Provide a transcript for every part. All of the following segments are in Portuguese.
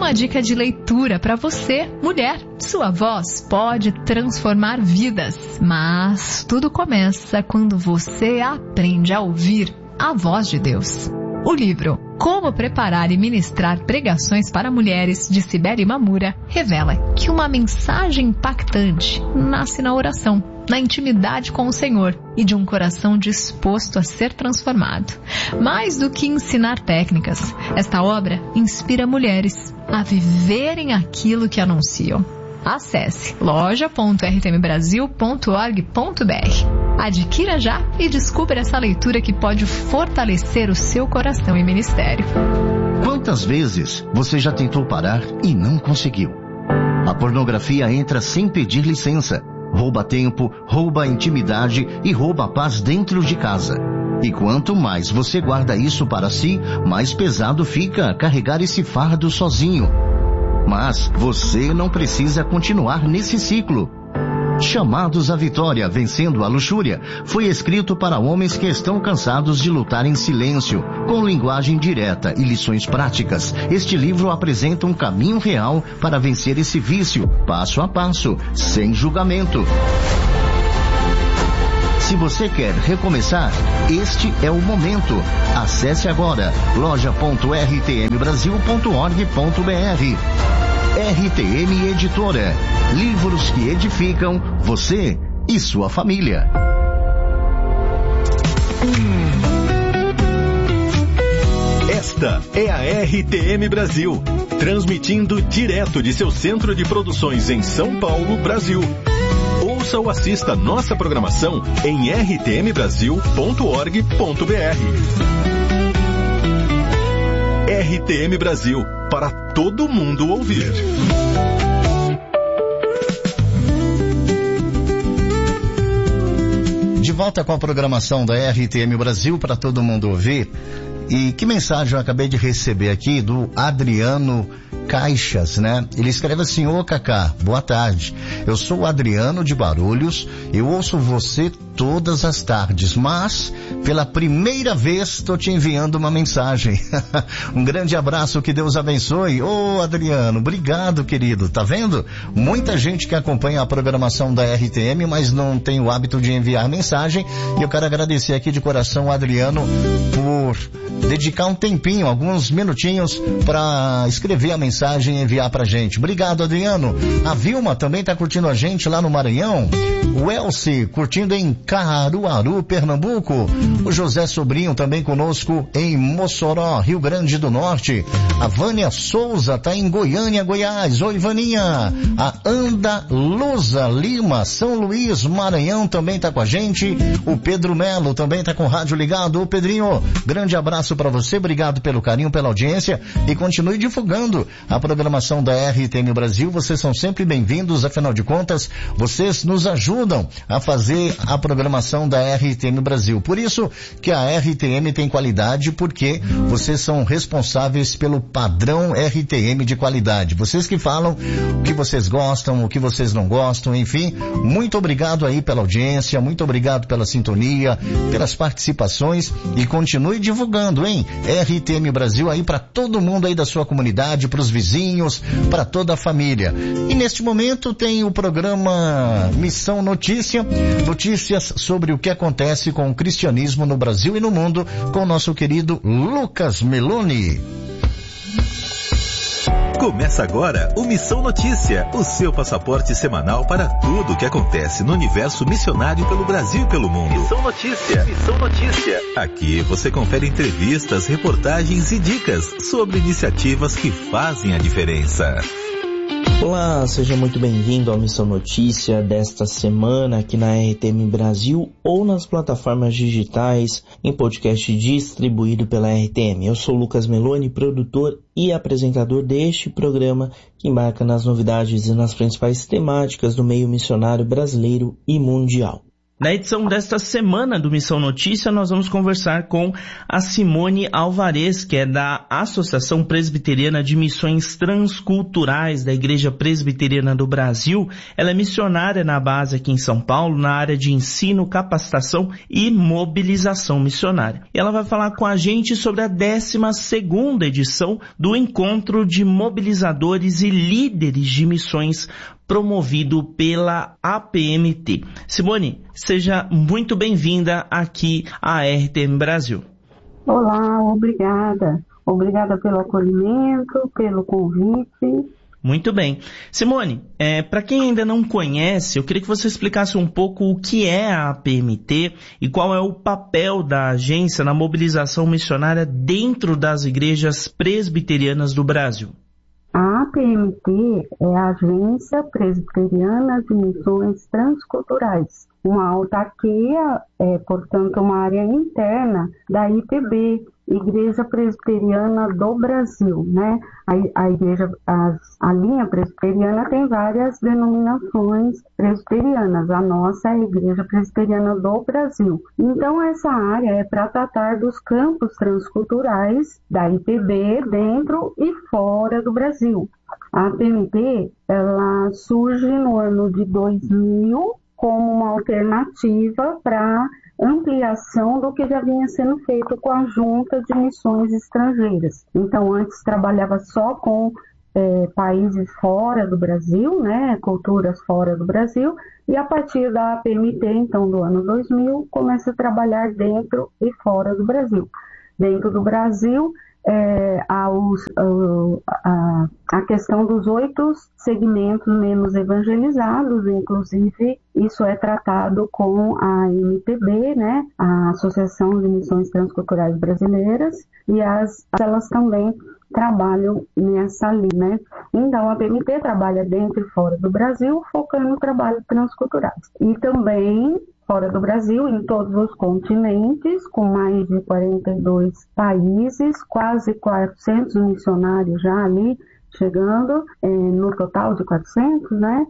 uma dica de leitura para você, mulher. Sua voz pode transformar vidas, mas tudo começa quando você aprende a ouvir a voz de Deus. O livro Como Preparar e Ministrar Pregações para Mulheres, de Cibele Mamura, revela que uma mensagem impactante nasce na oração, na intimidade com o Senhor e de um coração disposto a ser transformado. Mais do que ensinar técnicas, esta obra inspira mulheres a viverem aquilo que anunciam. Acesse loja.rtmbrasil.org.br. Adquira já e descubra essa leitura que pode fortalecer o seu coração e ministério. Quantas vezes você já tentou parar e não conseguiu? A pornografia entra sem pedir licença, rouba tempo, rouba a intimidade e rouba a paz dentro de casa. E quanto mais você guarda isso para si, mais pesado fica carregar esse fardo sozinho. Mas você não precisa continuar nesse ciclo. Chamados à Vitória, Vencendo a Luxúria, foi escrito para homens que estão cansados de lutar em silêncio, com linguagem direta e lições práticas. Este livro apresenta um caminho real para vencer esse vício, passo a passo, sem julgamento. Se você quer recomeçar, este é o momento. Acesse agora loja.rtmbrasil.org.br. RTM Editora. Livros que edificam você e sua família. Esta é a RTM Brasil, transmitindo direto de seu centro de produções em São Paulo, Brasil. Ouça ou assista nossa programação em rtmbrasil.org.br. RTM Brasil, para todo mundo ouvir. De volta com a programação da RTM Brasil para todo mundo ouvir. E que mensagem eu acabei de receber aqui do Adriano Caixas, né? Ele escreve assim: ô Cacá, boa tarde. Eu sou o Adriano de Guarulhos, eu ouço você todas as tardes, mas pela primeira vez estou te enviando uma mensagem. Um grande abraço, que Deus abençoe. Ô Adriano, obrigado, querido. Tá vendo? Muita gente que acompanha a programação da RTM, mas não tem o hábito de enviar mensagem, e eu quero agradecer aqui de coração o Adriano por dedicar um tempinho, alguns minutinhos, para escrever a mensagem e enviar pra gente. Obrigado, Adriano. A Vilma também tá curtindo a gente lá no Maranhão. O Elci curtindo em Caruaru, Pernambuco. O José Sobrinho também conosco em Mossoró, Rio Grande do Norte. A Vânia Souza tá em Goiânia, Goiás. Oi, Vaninha. A Anda Luza Lima, São Luís, Maranhão, também tá com a gente. O Pedro Melo também tá com o rádio ligado. Ô, Pedrinho, grande abraço para você, obrigado pelo carinho, pela audiência, e continue divulgando a programação da RTM Brasil. Vocês são sempre bem-vindos, afinal de contas, vocês nos ajudam a fazer a programação da RTM Brasil. Por isso que a RTM tem qualidade, porque vocês são responsáveis pelo padrão RTM de qualidade. Vocês que falam o que vocês gostam, o que vocês não gostam, enfim, muito obrigado aí pela audiência, muito obrigado pela sintonia, pelas participações, e continue divulgando, hein? RTM Brasil aí para todo mundo aí da sua comunidade, para os vizinhos, para toda a família. E neste momento tem o programa Missão Notícia, notícias sobre o que acontece com o cristianismo no Brasil e no mundo, com o nosso querido Lucas Meloni. Começa agora o Missão Notícia, o seu passaporte semanal para tudo o que acontece no universo missionário pelo Brasil e pelo mundo. Missão Notícia, Missão Notícia. Aqui você confere entrevistas, reportagens e dicas sobre iniciativas que fazem a diferença. Olá, seja muito bem-vindo ao Missão Notícia desta semana aqui na RTM Brasil ou nas plataformas digitais em podcast distribuído pela RTM. Eu sou Lucas Meloni, produtor e apresentador deste programa que embarca nas novidades e nas principais temáticas do meio missionário brasileiro e mundial. Na edição desta semana do Missão Notícia, nós vamos conversar com a Simone Alvarez, que é da Associação Presbiteriana de Missões Transculturais da Igreja Presbiteriana do Brasil. Ela é missionária na base aqui em São Paulo, na área de ensino, capacitação e mobilização missionária. E ela vai falar com a gente sobre a 12ª edição do Encontro de Mobilizadores e Líderes de Missões promovido pela APMT. Simone, seja muito bem-vinda aqui à RTM Brasil. Olá, obrigada. Obrigada pelo acolhimento, pelo convite. Muito bem. Simone, para quem ainda não conhece, eu queria que você explicasse um pouco o que é a APMT e qual é o papel da agência na mobilização missionária dentro das igrejas presbiterianas do Brasil. A APMT é a Agência Presbiteriana de Missões Transculturais, uma autarquia, portanto, uma área interna da IPB, Igreja Presbiteriana do Brasil, né? A linha presbiteriana tem várias denominações presbiterianas. A nossa é a Igreja Presbiteriana do Brasil. Então, essa área é para tratar dos campos transculturais da IPB dentro e fora do Brasil. A APMT, ela surge no ano de 2000 como uma alternativa para ampliação do que já vinha sendo feito com a Junta de Missões Estrangeiras. Então, antes trabalhava só com países fora do Brasil, né, culturas fora do Brasil, e a partir da APMT, então, do ano 2000, começa a trabalhar dentro e fora do Brasil. Dentro do Brasil, a questão dos 8 segmentos menos evangelizados, inclusive isso é tratado com a MPB, né, a Associação de Missões Transculturais Brasileiras, e elas também trabalham nessa linha, né? Então a APMT trabalha dentro e fora do Brasil, focando no trabalho transcultural. E também fora do Brasil, em todos os continentes, com mais de 42 países, quase 400 missionários já ali chegando, no total de 400, né?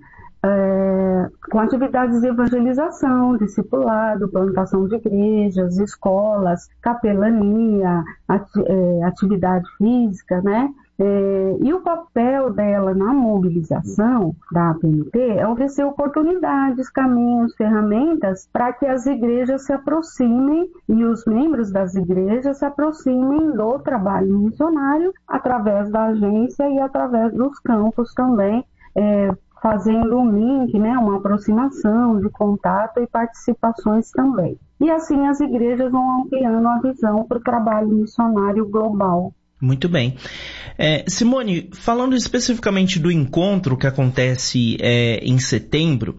Com atividades de evangelização, discipulado, plantação de igrejas, escolas, capelania, atividade física, né? E o papel dela na mobilização da APMT é oferecer oportunidades, caminhos, ferramentas para que as igrejas se aproximem e os membros das igrejas se aproximem do trabalho missionário através da agência e através dos campos também, fazendo um link, né, uma aproximação de contato e participações também. E assim as igrejas vão ampliando a visão para o trabalho missionário global. Muito bem. Simone, falando especificamente do encontro que acontece em setembro,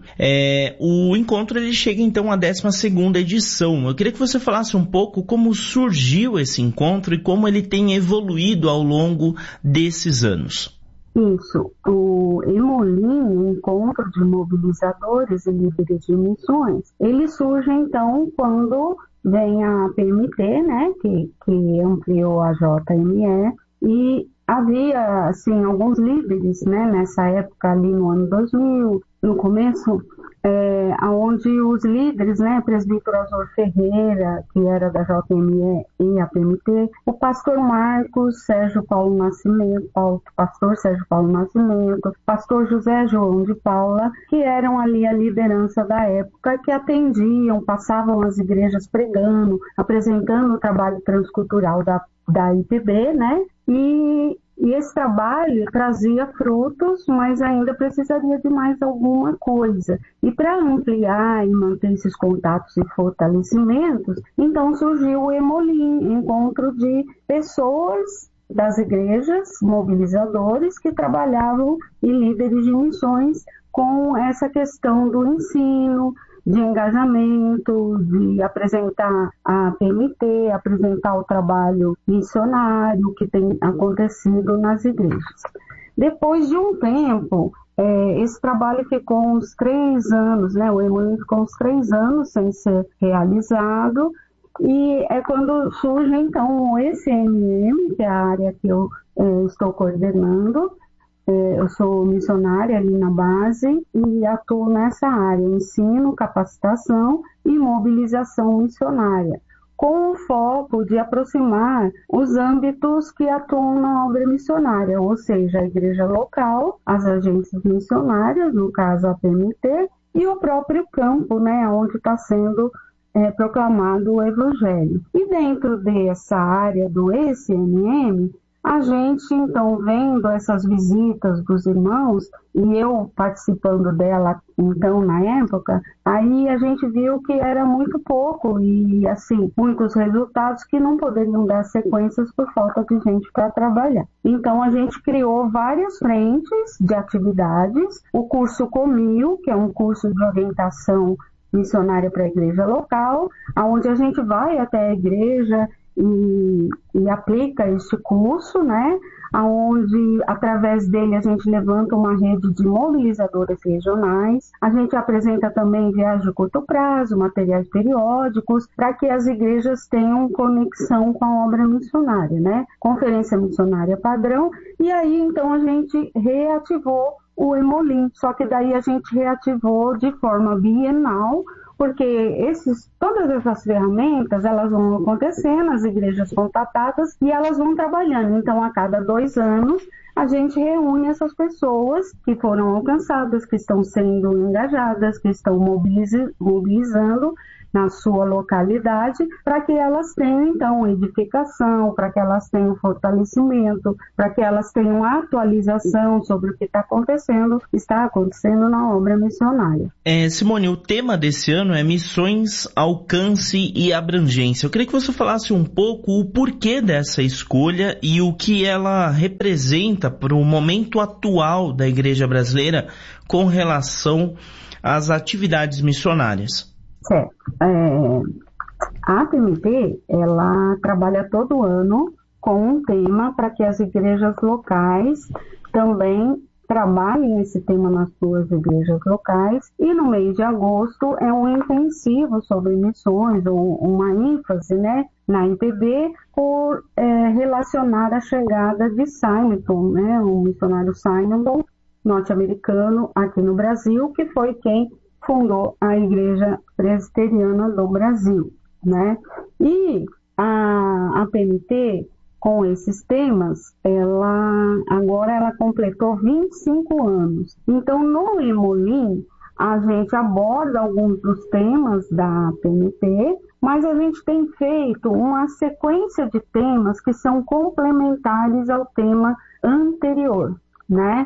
o encontro ele chega então à 12ª edição. Eu queria que você falasse um pouco como surgiu esse encontro e como ele tem evoluído ao longo desses anos. Isso, o EMOLIM, Encontro de Mobilizadores e Líderes de Missões, ele surge então quando vem a APMT, né, que ampliou a JME, e havia, assim, alguns líderes, né, nessa época ali no ano 2000, no começo, onde os líderes, né, presbítero Azor Ferreira, que era da JME e APMT, o pastor Marcos Sérgio Paulo Nascimento, pastor Sérgio Paulo Nascimento, pastor José João de Paula, que eram ali a liderança da época, que atendiam, passavam as igrejas pregando, apresentando o trabalho transcultural da IPB, né, e esse trabalho trazia frutos, mas ainda precisaria de mais alguma coisa. E para ampliar e manter esses contatos e fortalecimentos, então surgiu o EMOLIM, encontro de pessoas das igrejas, mobilizadores que trabalhavam e líderes de missões com essa questão do ensino, de engajamento, de apresentar a APMT, apresentar o trabalho missionário que tem acontecido nas igrejas. Depois de um tempo, esse trabalho ficou uns 3 anos, né? O EMOLIM ficou uns 3 anos sem ser realizado, e é quando surge então o ECMM, que é a área que eu estou coordenando, eu sou missionária ali na base e atuo nessa área, ensino, capacitação e mobilização missionária, com o foco de aproximar os âmbitos que atuam na obra missionária, ou seja, a igreja local, as agências missionárias, no caso a PMT, e o próprio campo, né, onde está sendo proclamado o Evangelho. E dentro dessa área do ECNM, a gente, então, vendo essas visitas dos irmãos, e eu participando dela, então, na época, aí a gente viu que era muito pouco e, assim, muitos resultados que não poderiam dar sequências por falta de gente para trabalhar. Então, a gente criou várias frentes de atividades, o curso Comil, que é um curso de orientação missionária para a igreja local, onde a gente vai até a igreja e aplica este curso, né? Onde, através dele, a gente levanta uma rede de mobilizadores regionais. A gente apresenta também viagem de curto prazo, materiais periódicos, para que as igrejas tenham conexão com a obra missionária, né? Conferência missionária padrão. E aí, então, a gente reativou o Emolim, só que daí a gente reativou de forma bienal, porque todas essas ferramentas, elas vão acontecendo, as igrejas contatadas e elas vão trabalhando. Então, a cada 2 anos, a gente reúne essas pessoas que foram alcançadas, que estão sendo engajadas, que estão mobilizando na sua localidade, para que elas tenham, então, edificação, para que elas tenham fortalecimento, para que elas tenham atualização sobre o que está acontecendo na obra missionária. Simone, o tema desse ano é missões, alcance e abrangência. Eu queria que você falasse um pouco o porquê dessa escolha e o que ela representa para o momento atual da igreja brasileira com relação às atividades missionárias. Certo. A PMT, ela trabalha todo ano com um tema para que as igrejas locais também trabalhem esse tema nas suas igrejas locais, e no mês de agosto é um intensivo sobre missões, ou uma ênfase, né, na IPB, por relacionar a chegada de Simonton, né, o missionário Simonton, norte-americano aqui no Brasil, que foi quem fundou a Igreja Presbiteriana do Brasil, né? E a PMT, com esses temas, agora ela completou 25 anos. Então, no Emolim, a gente aborda alguns dos temas da PMT, mas a gente tem feito uma sequência de temas que são complementares ao tema anterior, né?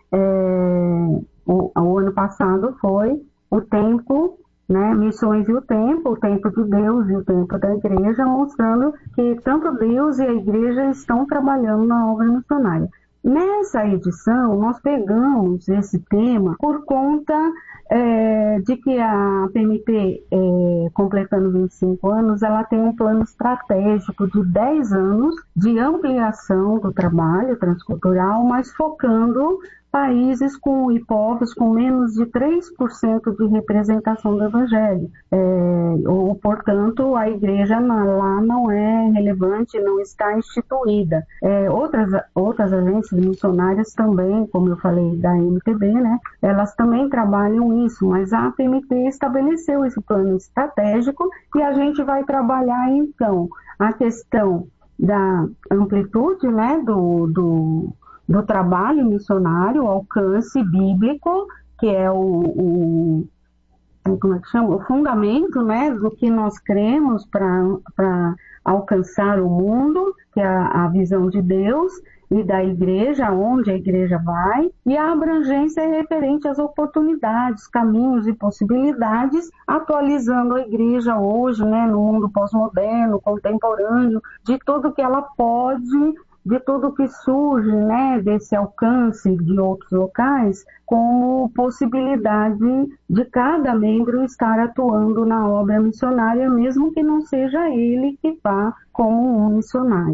O ano passado foi o tempo, né, missões e o tempo de Deus e o tempo da igreja, mostrando que tanto Deus e a igreja estão trabalhando na obra missionária. Nessa edição, nós pegamos esse tema por conta de que a PMT, completando 25 anos, ela tem um plano estratégico de 10 anos de ampliação do trabalho transcultural, mas focando países e povos com menos de 3% de representação do Evangelho. Ou, portanto, a igreja lá não é relevante, não está instituída. Outras agências missionárias também, como eu falei da MTB, né, elas também trabalham isso, mas a PMT estabeleceu esse plano estratégico e a gente vai trabalhar, então, a questão da amplitude, né, do trabalho missionário, o alcance bíblico, que é o fundamento, né, do que nós cremos para alcançar o mundo, que é a visão de Deus e da igreja, onde a igreja vai, e a abrangência é referente às oportunidades, caminhos e possibilidades, atualizando a igreja hoje, né, no mundo pós-moderno, contemporâneo, de tudo que ela pode, de tudo que surge, né, desse alcance de outros locais, como possibilidade de cada membro estar atuando na obra missionária, mesmo que não seja ele que vá como um missionário.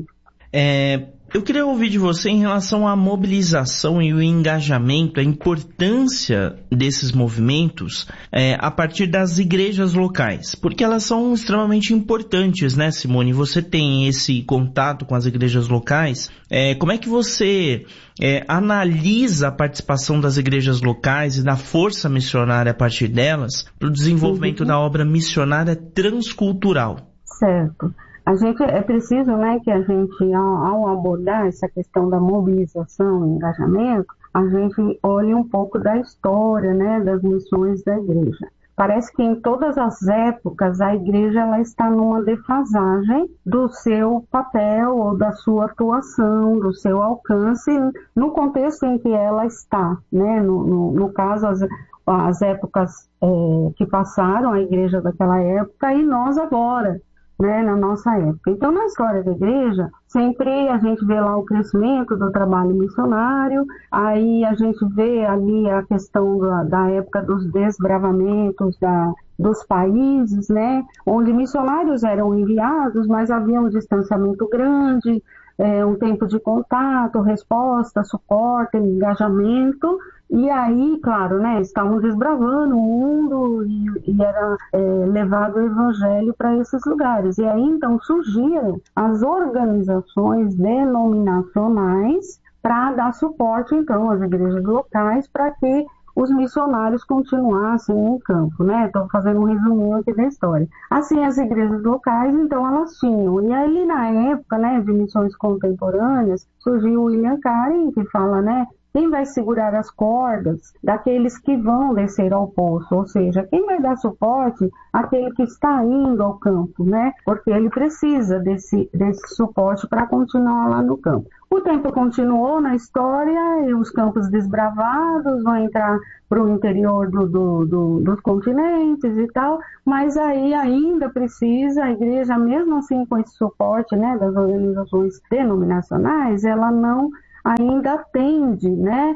Eu queria ouvir de você em relação à mobilização e o engajamento, a importância desses movimentos a partir das igrejas locais, porque elas são extremamente importantes, né, Simone? Você tem esse contato com as igrejas locais. Como é que você analisa a participação das igrejas locais e da força missionária a partir delas para o desenvolvimento da obra missionária transcultural? Certo. A gente é preciso, né, que a gente, ao abordar essa questão da mobilização e engajamento, a gente olhe um pouco da história, né, das missões da igreja. Parece que em todas as épocas a igreja ela está numa defasagem do seu papel ou da sua atuação, do seu alcance, no contexto em que ela está, né, no caso as épocas que passaram, a igreja daquela época e nós agora, né, na nossa época. Então, na história da igreja, sempre a gente vê lá o crescimento do trabalho missionário, aí a gente vê ali a questão da época dos desbravamentos dos países, né, onde missionários eram enviados, mas havia um distanciamento grande, um tempo de contato, resposta, suporte, engajamento, e aí, claro, né, estavam desbravando o mundo e era levado o evangelho para esses lugares. E aí, então, surgiram as organizações denominacionais para dar suporte, então, às igrejas locais para que os missionários continuassem em campo, né? Estou fazendo um resumo aqui da história. Assim, as igrejas locais, então, elas tinham. E aí, na época, né, de missões contemporâneas, surgiu o William Carey, que fala, né, quem vai segurar as cordas daqueles que vão descer ao poço? Ou seja, quem vai dar suporte àquele que está indo ao campo, né? Porque ele precisa desse suporte para continuar lá no campo. O tempo continuou na história e os campos desbravados vão entrar para o interior dos continentes e tal, mas aí ainda precisa, a igreja, mesmo assim com esse suporte, né, das organizações denominacionais, ela não ainda atende, né,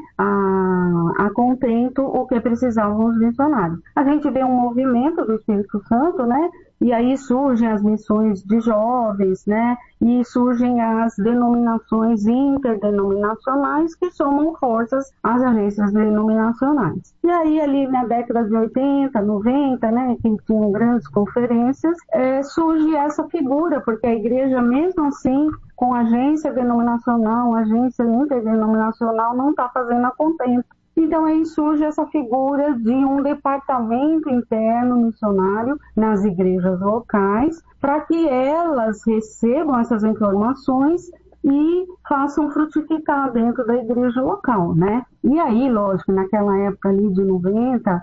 a contento o que precisavam os missionários. A gente vê um movimento do Espírito Santo, né, e aí surgem as missões de jovens, né, e surgem as denominações interdenominacionais que somam forças às agências denominacionais. E aí ali na década de 80, 90, né, que tinham grandes conferências, surge essa figura, porque a igreja mesmo assim, com agência denominacional, agência interdenominacional, não está fazendo a contento. Então aí surge essa figura de um departamento interno missionário nas igrejas locais, para que elas recebam essas informações e façam frutificar dentro da igreja local, né? E aí, lógico, naquela época ali de 90,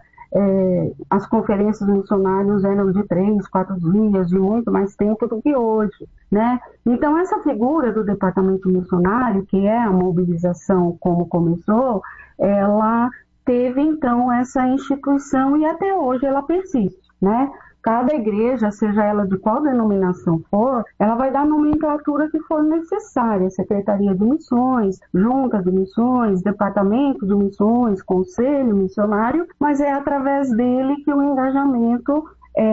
as conferências missionárias eram de 3, 4 dias, de muito mais tempo do que hoje, né? Então, essa figura do departamento missionário, que é a mobilização como começou, ela teve, então, essa instituição e até hoje ela persiste, né? Cada igreja, seja ela de qual denominação for, ela vai dar a nomenclatura que for necessária, Secretaria de Missões, Junta de Missões, Departamento de Missões, Conselho Missionário, mas é através dele que o engajamento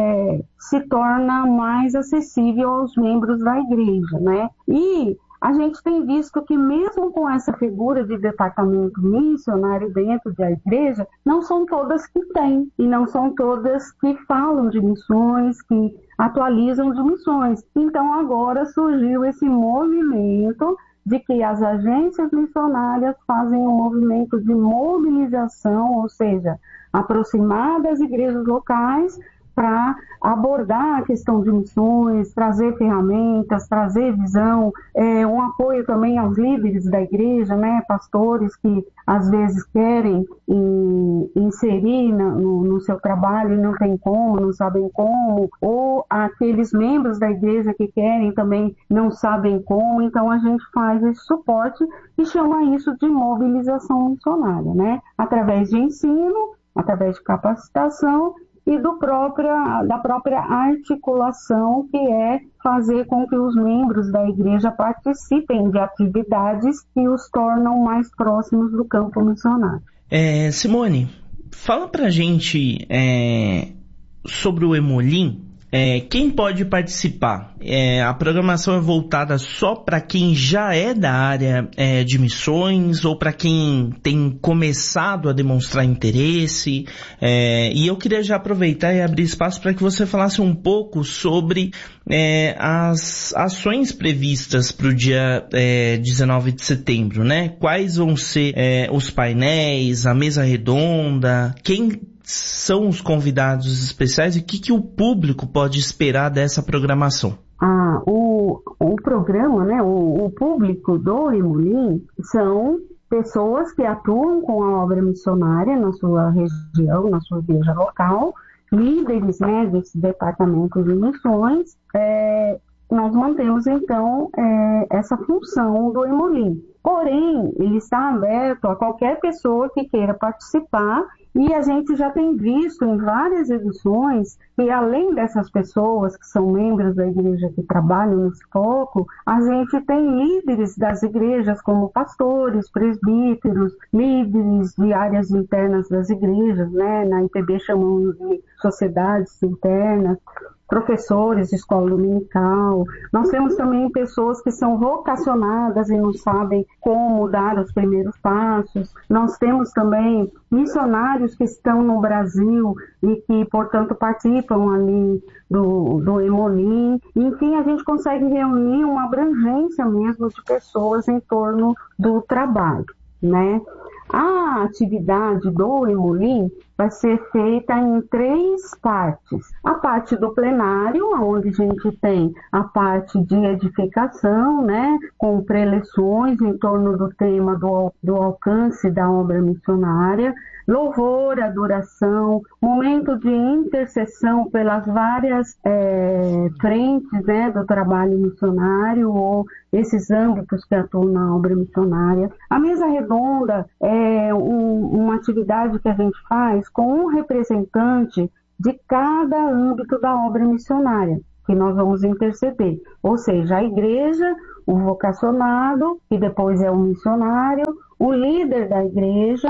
se torna mais acessível aos membros da igreja, né? E a gente tem visto que mesmo com essa figura de departamento missionário dentro da igreja, não são todas que têm, e não são todas que falam de missões, que atualizam de missões. Então agora surgiu esse movimento de que as agências missionárias fazem um movimento de mobilização, ou seja, aproximar das igrejas locais para abordar a questão de missões, trazer ferramentas, trazer visão, um apoio também aos líderes da igreja, né, pastores que às vezes querem inserir no seu trabalho e não tem como, não sabem como, ou aqueles membros da igreja que querem também não sabem como, então a gente faz esse suporte e chama isso de mobilização missionária, né, através de ensino, através de capacitação e da própria articulação, que é fazer com que os membros da igreja participem de atividades que os tornam mais próximos do campo missionário. Simone, fala pra gente sobre o Hemolim quem pode participar? A programação é voltada só para quem já é da área de missões ou para quem tem começado a demonstrar interesse? E eu queria já aproveitar e abrir espaço para que você falasse um pouco sobre as ações previstas para o dia 19 de setembro, né? Quais vão ser os painéis, a mesa redonda, quem são os convidados especiais e o que o público pode esperar dessa programação? O programa, né, o público do Emolim são pessoas que atuam com a obra missionária na sua região, na sua igreja local, líderes, né, desse departamento de missões. Nós mantemos, então, essa função do Emolim. Porém, ele está aberto a qualquer pessoa que queira participar, e a gente já tem visto em várias edições que, além dessas pessoas que são membros da igreja que trabalham nesse foco, a gente tem líderes das igrejas como pastores, presbíteros, líderes de áreas internas das igrejas, né? Na IPB chamamos de sociedades internas, professores de escola dominical. Nós temos também pessoas que são vocacionadas e não sabem como dar os primeiros passos. Nós temos também missionários que estão no Brasil e que, portanto, participam ali do Emolim. Enfim, a gente consegue reunir uma abrangência mesmo de pessoas em torno do trabalho, né? A atividade do Emolim vai ser feita em 3 partes. A parte do plenário, onde a gente tem a parte de edificação, né, com preleções em torno do tema do alcance da obra missionária, louvor, adoração, momento de intercessão pelas várias frentes, né, do trabalho missionário ou esses âmbitos que atuam na obra missionária. A mesa redonda é uma atividade que a gente faz com um representante de cada âmbito da obra missionária, que nós vamos interceder. Ou seja, a igreja, o vocacionado, que depois é o missionário, o líder da igreja,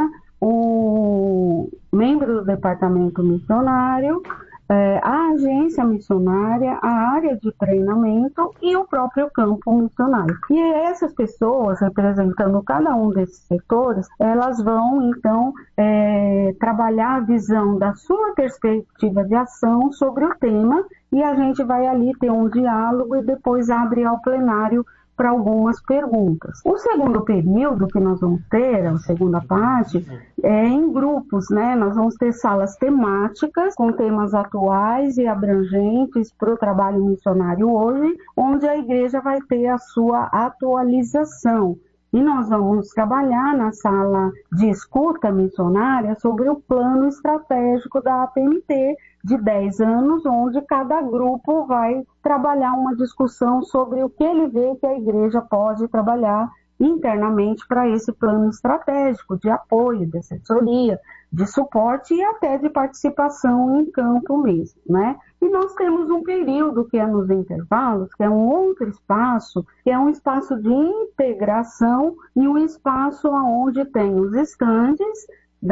o membro do departamento missionário, a agência missionária, a área de treinamento e o próprio campo missionário. E essas pessoas, representando cada um desses setores, elas vão, então, trabalhar a visão da sua perspectiva de ação sobre o tema, e a gente vai ali ter um diálogo e depois abre ao plenário para algumas perguntas. O segundo período que nós vamos ter, a segunda parte, é em grupos, né? Nós vamos ter salas temáticas com temas atuais e abrangentes para o trabalho missionário hoje, onde a igreja vai ter a sua atualização. E nós vamos trabalhar na sala de escuta missionária sobre o plano estratégico da APMT de 10 anos, onde cada grupo vai trabalhar uma discussão sobre o que ele vê que a igreja pode trabalhar internamente para esse plano estratégico de apoio, de assessoria, de suporte e até de participação em campo mesmo, né? E nós temos um período que é nos intervalos, que é um outro espaço, que é um espaço de integração e um espaço onde tem os estandes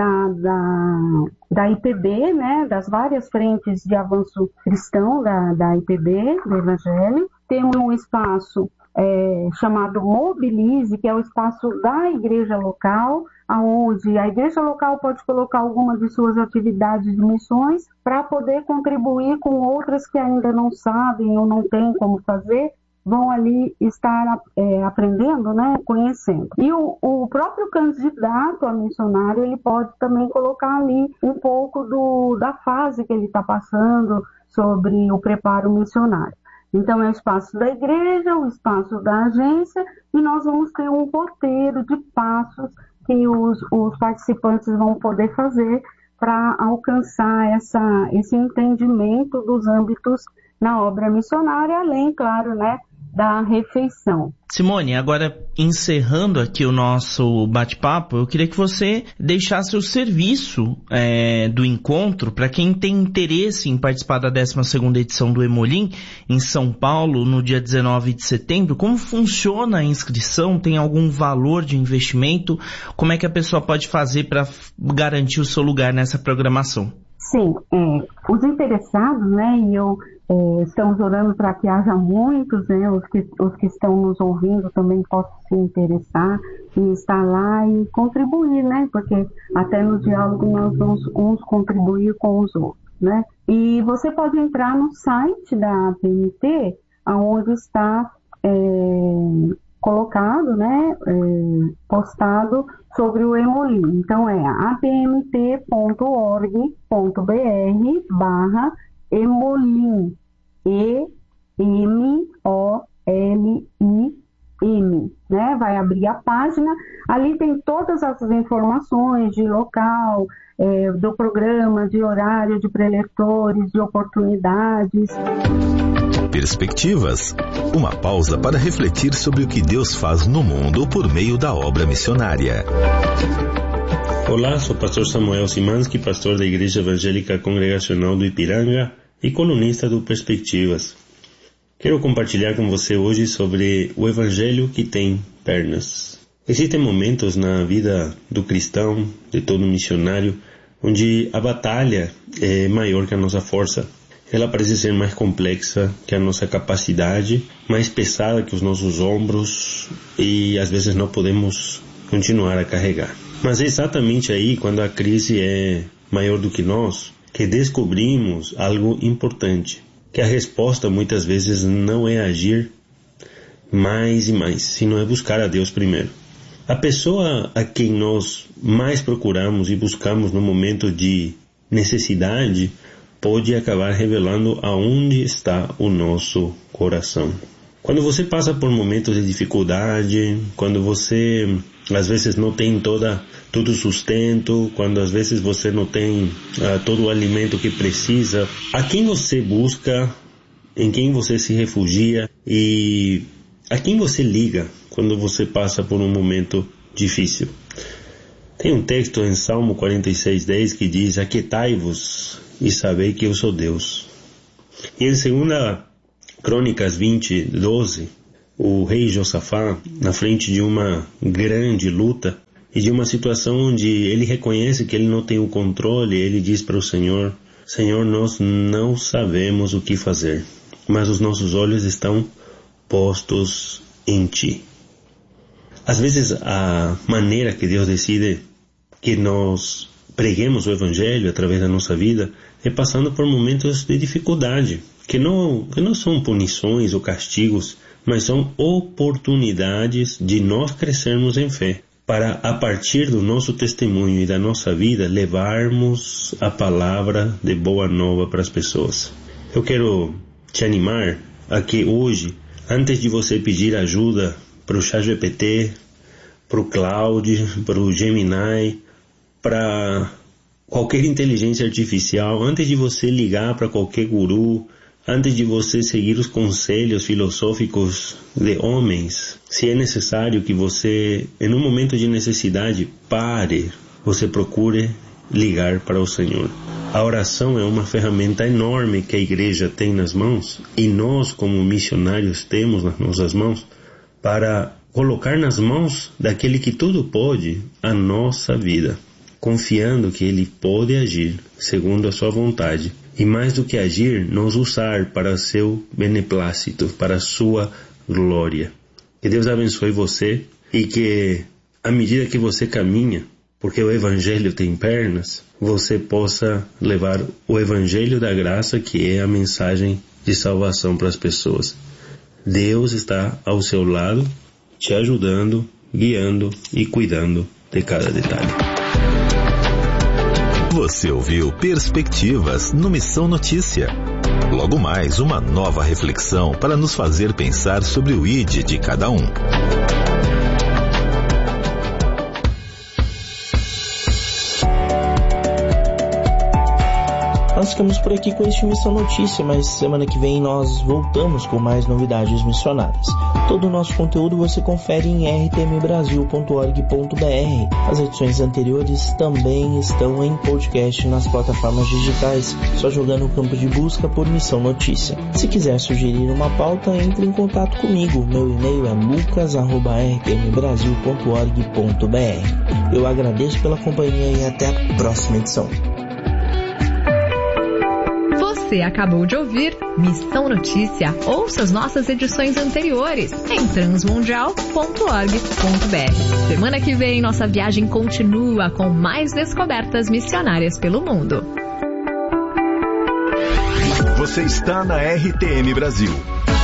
da IPB, né, das várias frentes de avanço cristão da IPB, do Evangelho. Temos um espaço chamado Mobilize, que é o espaço da igreja local, onde a igreja local pode colocar algumas de suas atividades de missões para poder contribuir com outras que ainda não sabem ou não têm como fazer, vão ali estar aprendendo, né, conhecendo. E o próprio candidato a missionário, ele pode também colocar ali um pouco da fase que ele está passando sobre o preparo missionário. Então, é o espaço da igreja, o espaço da agência, e nós vamos ter um roteiro de passos que os participantes vão poder fazer para alcançar esse entendimento dos âmbitos na obra missionária, além, claro, né, da refeição. Simone, agora encerrando aqui o nosso bate-papo, eu queria que você deixasse o serviço do encontro para quem tem interesse em participar da 12ª edição do Emolim em São Paulo no dia 19 de setembro. Como funciona a inscrição? Tem algum valor de investimento? Como é que a pessoa pode fazer para garantir o seu lugar nessa programação? Sim, os interessados, né, e estamos orando para que haja muitos, né, os que estão nos ouvindo também possam se interessar e estar lá e contribuir, né, porque até no diálogo nós vamos uns contribuir com os outros, né. E você pode entrar no site da PMT, onde está colocado, né, postado sobre o Hemolim. Então é apmt.org.br/Hemolim, EMOLIM, né? Vai abrir a página, ali tem todas as informações de local, do programa, de horário, de preletores, de oportunidades. Perspectivas. Uma pausa para refletir sobre o que Deus faz no mundo por meio da obra missionária. Olá, sou o pastor Samuel Simanski, pastor da Igreja Evangélica Congregacional do Ipiranga e colunista do Perspectivas. Quero compartilhar com você hoje sobre o Evangelho que tem pernas. Existem momentos na vida do cristão, de todo missionário, onde a batalha é maior que a nossa força. Ela parece ser mais complexa que a nossa capacidade, mais pesada que os nossos ombros e às vezes não podemos continuar a carregar. Mas é exatamente aí, quando a crise é maior do que nós, que descobrimos algo importante, que a resposta muitas vezes não é agir mais e mais, sino é buscar a Deus primeiro. A pessoa a quem nós mais procuramos e buscamos no momento de necessidade pode acabar revelando aonde está o nosso coração. Quando você passa por momentos de dificuldade, quando você às vezes não tem todo o sustento, quando às vezes você não tem todo o alimento que precisa, a quem você busca, em quem você se refugia e a quem você liga quando você passa por um momento difícil. Tem um texto em Salmo 46:10 que diz: aquietai-vos e sabei que eu sou Deus. E em 2 Crônicas 20:12, o rei Josafá, na frente de uma grande luta e de uma situação onde ele reconhece que ele não tem o controle, ele diz para o Senhor: Senhor, nós não sabemos o que fazer, mas os nossos olhos estão postos em Ti. Às vezes a maneira que Deus decide que nós preguemos o Evangelho através da nossa vida é passando por momentos de dificuldade, que não são punições ou castigos, mas são oportunidades de nós crescermos em fé, para a partir do nosso testemunho e da nossa vida levarmos a palavra de boa nova para as pessoas. Eu quero te animar a que hoje, antes de você pedir ajuda para o ChatGPT, para o Cloud, para o Gemini, para qualquer inteligência artificial, antes de você ligar para qualquer guru, antes de você seguir os conselhos filosóficos de homens, se é necessário que você, em um momento de necessidade, pare, você procure ligar para o Senhor. A oração é uma ferramenta enorme que a igreja tem nas mãos e nós, como missionários, temos nas nossas mãos para colocar nas mãos daquele que tudo pode a nossa vida, confiando que Ele pode agir segundo a sua vontade e, mais do que agir, nos usar para seu beneplácito, para a sua glória. Que Deus abençoe você e que, à medida que você caminha, porque o Evangelho tem pernas, você possa levar o Evangelho da graça, que é a mensagem de salvação para as pessoas. Deus está ao seu lado, te ajudando, guiando e cuidando de cada detalhe. Você ouviu Perspectivas no Missão Notícia. Logo mais, uma nova reflexão para nos fazer pensar sobre o ID de cada um. Nós ficamos por aqui com este Missão Notícia, mas semana que vem nós voltamos com mais novidades missionárias. Todo o nosso conteúdo você confere em rtmbrasil.org.br. As edições anteriores também estão em podcast nas plataformas digitais, só jogar no campo de busca por Missão Notícia. Se quiser sugerir uma pauta, entre em contato comigo. Meu e-mail é lucas@rtmbrasil.org.br. Eu agradeço pela companhia e até a próxima edição. Você acabou de ouvir Missão Notícia. Ouça as nossas edições anteriores em transmundial.org.br. Semana que vem, nossa viagem continua com mais descobertas missionárias pelo mundo. Você está na RTM Brasil.